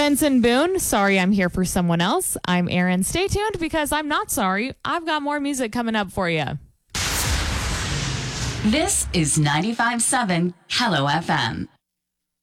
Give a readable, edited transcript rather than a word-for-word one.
Benson Boone, sorry I'm here for someone else. I'm Erin. Stay tuned because I'm not sorry. I've got more music coming up for you. This is 95.7 Hello FM.